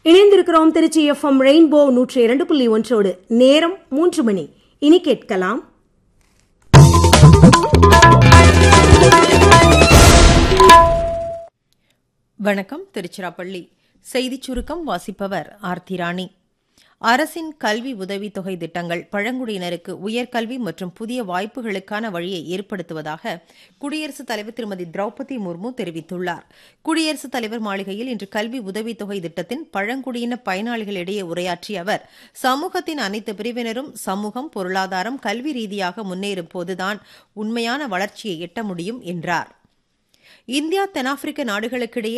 இணைந்திருக்கிறோம் Trichy FM rainbow 102.1 நேரம் 3 மணி. இனி கேட்கலாம் வணக்கம். திருச்சிராப்பள்ளி செய்திச் சுருக்கம் வாசிப்பவர் ஆர்த்தி ராணி. அரசின் கல்வி உதவித்தொகை திட்டங்கள் பழங்குடியினருக்கு உயர்கல்வி மற்றும் புதிய வாய்ப்புகளுக்கான வழியை ஏற்படுத்துவதாக குடியரசுத் தலைவர் திருமதி திரௌபதி முர்மு தெரிவித்துள்ளார். குடியரசுத் தலைவர் மாளிகையில் இன்று கல்வி உதவித்தொகை திட்டத்தின் பழங்குடியின பயனாளிகளிடையே உரையாற்றிய அவர், சமூகத்தின் அனைத்து பிரிவினரும் சமூகம், பொருளாதாரம், கல்வி ரீதியாக முன்னேறும் போதுதான் உண்மையான வளர்ச்சியை எட்ட முடியும் என்றார். இந்தியா தென்னாப்பிரிக்க நாடுகளுக்கிடையே